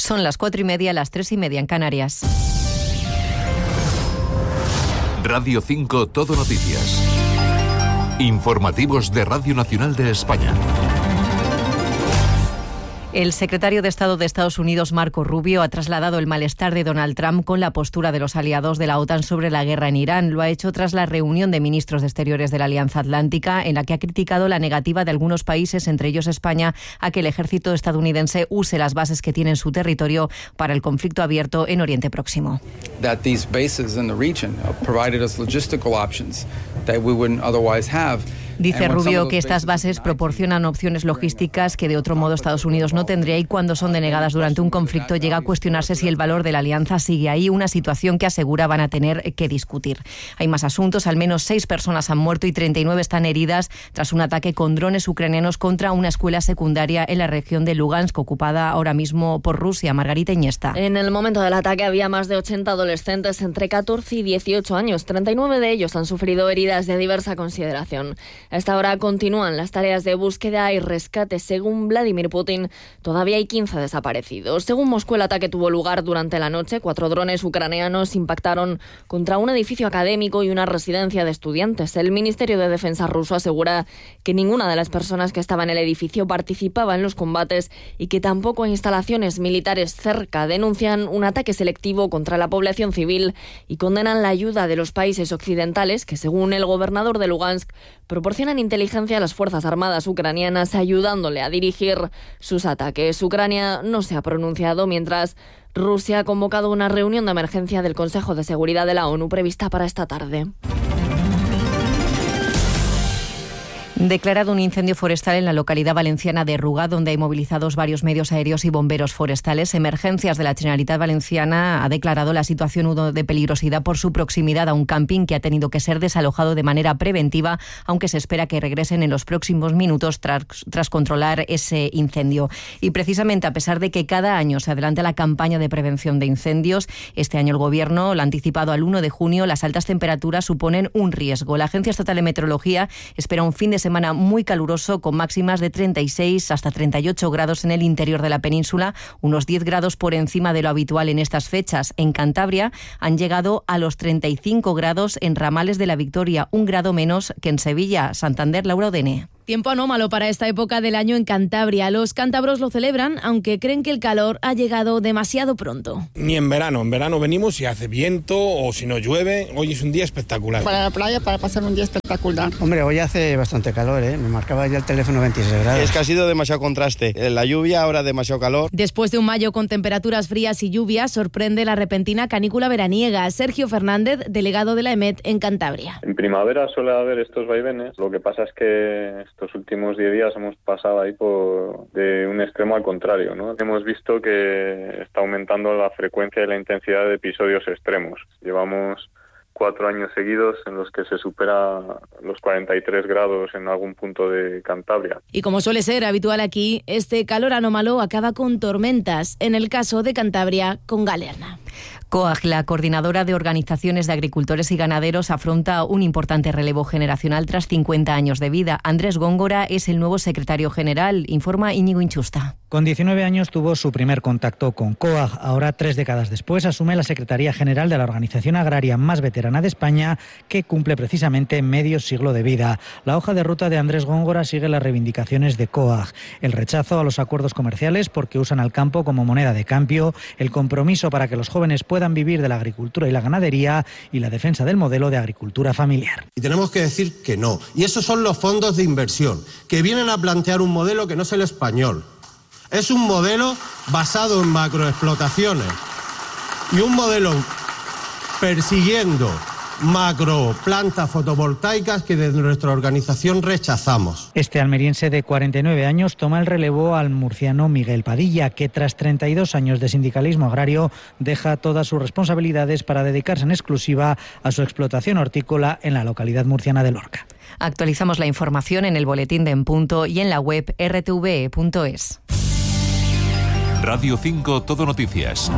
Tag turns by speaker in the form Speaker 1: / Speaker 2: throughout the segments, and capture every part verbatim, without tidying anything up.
Speaker 1: Son las cuatro y media, las tres y media en Canarias.
Speaker 2: Radio cinco Todo Noticias. Informativos de Radio Nacional de España.
Speaker 1: El secretario de Estado de Estados Unidos, Marco Rubio, ha trasladado el malestar de Donald Trump con la postura de los aliados de la OTAN sobre la guerra en Irán. Lo ha hecho tras la reunión de ministros de Exteriores de la Alianza Atlántica, en la que ha criticado la negativa de algunos países, entre ellos España, a que el ejército estadounidense use las bases que tiene en su territorio para el conflicto abierto en Oriente Próximo.
Speaker 3: That these bases in the region provided us logistical options that we wouldn't otherwise have.
Speaker 1: Dice Rubio que estas bases proporcionan opciones logísticas que de otro modo Estados Unidos no tendría, y cuando son denegadas durante un conflicto llega a cuestionarse si el valor de la alianza sigue ahí, una situación que asegura van a tener que discutir. Hay más asuntos. Al menos seis personas han muerto y treinta y nueve están heridas tras un ataque con drones ucranianos contra una escuela secundaria en la región de Lugansk, ocupada ahora mismo por Rusia. Margarita Iniesta.
Speaker 4: En el momento del ataque había más de ochenta adolescentes entre catorce y dieciocho años. treinta y nueve de ellos han sufrido heridas de diversa consideración. A esta hora continúan las tareas de búsqueda y rescate. Según Vladimir Putin, todavía hay quince desaparecidos. Según Moscú, el ataque tuvo lugar durante la noche. Cuatro drones ucranianos impactaron contra un edificio académico y una residencia de estudiantes. El Ministerio de Defensa ruso asegura que ninguna de las personas que estaba en el edificio participaba en los combates y que tampoco hay instalaciones militares cerca. Denuncian un ataque selectivo contra la población civil y condenan la ayuda de los países occidentales que, según el gobernador de Lugansk, proporcionan inteligencia a las Fuerzas Armadas ucranianas, ayudándole a dirigir sus ataques. Ucrania no se ha pronunciado, mientras Rusia ha convocado una reunión de emergencia del Consejo de Seguridad de la ONU prevista para esta tarde.
Speaker 1: Declarado un incendio forestal en la localidad valenciana de Ruga, donde hay movilizados varios medios aéreos y bomberos forestales. Emergencias de la Generalitat Valenciana ha declarado la situación de peligrosidad por su proximidad a un camping que ha tenido que ser desalojado de manera preventiva, aunque se espera que regresen en los próximos minutos tras, tras controlar ese incendio. Y precisamente, a pesar de que cada año se adelanta la campaña de prevención de incendios, este año el Gobierno lo ha anticipado al uno de junio. Las altas temperaturas suponen un riesgo. La Agencia Estatal de Meteorología espera un fin de semana semana muy caluroso, con máximas de treinta y seis hasta treinta y ocho grados en el interior de la península, unos diez grados por encima de lo habitual en estas fechas. En Cantabria han llegado a los treinta y cinco grados en Ramales de la Victoria, un grado menos que en Sevilla. Santander, Laura Odene.
Speaker 5: Tiempo anómalo para esta época del año en Cantabria. Los cántabros lo celebran, aunque creen que el calor ha llegado demasiado pronto.
Speaker 6: Ni en verano. En verano venimos y hace viento o si no llueve. Hoy es un día espectacular.
Speaker 7: Para la playa, para pasar un día espectacular.
Speaker 8: Hombre, hoy hace bastante calor, ¿eh? Me marcaba ya el teléfono veintiséis grados.
Speaker 9: Es que ha sido demasiado contraste. La lluvia, ahora demasiado calor.
Speaker 5: Después de un mayo con temperaturas frías y lluvias, sorprende la repentina canícula veraniega. Sergio Fernández, delegado de la EMET en Cantabria.
Speaker 10: En primavera suele haber estos vaivenes. Lo que pasa es que estos últimos diez días hemos pasado ahí por de un extremo al contrario, ¿no? Hemos visto que está aumentando la frecuencia y la intensidad de episodios extremos. Llevamos cuatro años seguidos en los que se supera los cuarenta y tres grados en algún punto de Cantabria.
Speaker 5: Y como suele ser habitual aquí, este calor anómalo acaba con tormentas, en el caso de Cantabria, con Galerna.
Speaker 1: COAG, la coordinadora de organizaciones de agricultores y ganaderos, afronta un importante relevo generacional tras cincuenta años de vida. Andrés Góngora es el nuevo secretario general, informa Íñigo Inchusta.
Speaker 11: Con diecinueve años tuvo su primer contacto con COAG. Ahora, tres décadas después, asume la Secretaría General de la organización agraria más veterana de España, que cumple precisamente medio siglo de vida. La hoja de ruta de Andrés Góngora sigue las reivindicaciones de COAG: el rechazo a los acuerdos comerciales porque usan al campo como moneda de cambio, el compromiso para que los jóvenes puedan vivir de la agricultura y la ganadería y la defensa del modelo de agricultura familiar.
Speaker 12: Y tenemos que decir que no. Y esos son los fondos de inversión, que vienen a plantear un modelo que no es el español. Es un modelo basado en macroexplotaciones y un modelo persiguiendo macroplantas fotovoltaicas que desde nuestra organización rechazamos.
Speaker 11: Este almeriense de cuarenta y nueve años toma el relevo al murciano Miguel Padilla, que tras treinta y dos años de sindicalismo agrario deja todas sus responsabilidades para dedicarse en exclusiva a su explotación hortícola en la localidad murciana de Lorca.
Speaker 1: Actualizamos la información en el boletín de En Punto y en la web erre te ve punto es.
Speaker 2: Radio cinco Todo Noticias.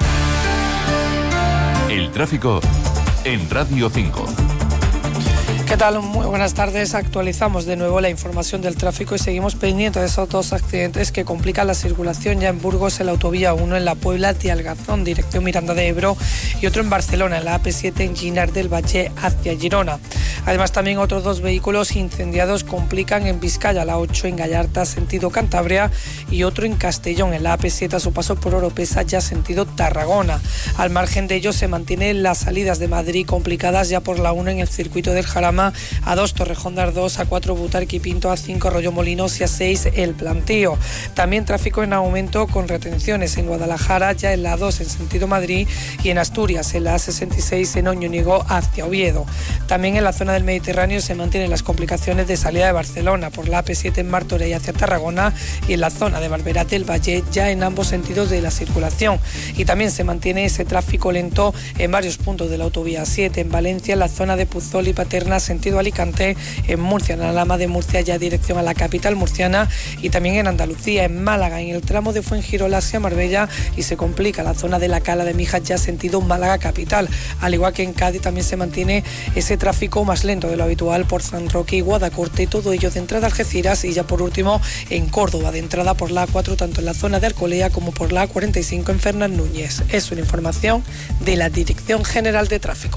Speaker 2: El tráfico en Radio cinco.
Speaker 13: ¿Qué tal? Muy buenas tardes. Actualizamos de nuevo la información del tráfico y seguimos pendientes de esos dos accidentes que complican la circulación ya en Burgos, en la autovía uno en la Puebla de Algazón, dirección Miranda de Ebro, y otro en Barcelona, en la A P siete en Ginar del Valle hacia Girona. Además, también otros dos vehículos incendiados complican en Vizcaya, la ocho en Gallarta, sentido Cantabria, y otro en Castellón, en la A P siete a su paso por Oropesa, ya sentido Tarragona. Al margen de ello, se mantienen las salidas de Madrid complicadas ya por la uno en el circuito del Jarama, a dos Torrejón de Ardoz, a cuatro Butarque y Pinto, a cinco Arroyo Molinos y a seis El Plantío. También tráfico en aumento con retenciones en Guadalajara, ya en la dos en sentido Madrid, y en Asturias, en la A sesenta y seis en Oñónigo hacia Oviedo. También en la zona del Mediterráneo se mantienen las complicaciones de salida de Barcelona por la A P siete en Martorell hacia Tarragona, y en la zona de Barberá del Valle, ya en ambos sentidos de la circulación. Y también se mantiene ese tráfico lento en varios puntos de la autovía siete, en Valencia, en la zona de Puzol y Paterna, sentido Alicante, en Murcia, en la Alhama de Murcia, ya dirección a la capital murciana, y también en Andalucía, en Málaga, en el tramo de Fuengirola hacia Marbella, y se complica la zona de la Cala de Mijas, ya sentido Málaga capital. Al igual que en Cádiz, también se mantiene ese tráfico más lento de lo habitual por San Roque y Guadacorte, todo ello de entrada a Algeciras, y ya por último en Córdoba, de entrada por la A cuatro, tanto en la zona de Alcolea como por la A cuarenta y cinco en Fernán Núñez. Es una información de la Dirección General de Tráfico.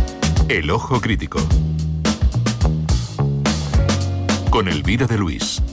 Speaker 2: El Ojo Crítico con Elvira de Luis.